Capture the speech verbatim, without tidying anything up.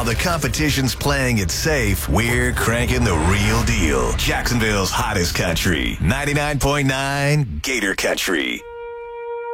the competition's playing it safe, we're cranking the real deal. Jacksonville's hottest country. ninety-nine point nine Gator Country.